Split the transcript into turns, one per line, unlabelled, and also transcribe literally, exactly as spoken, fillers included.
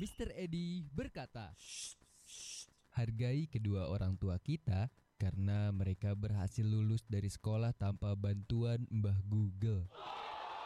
mister Edi berkata, hargai kedua orang tua kita karena mereka berhasil lulus dari sekolah tanpa bantuan Mbah Google.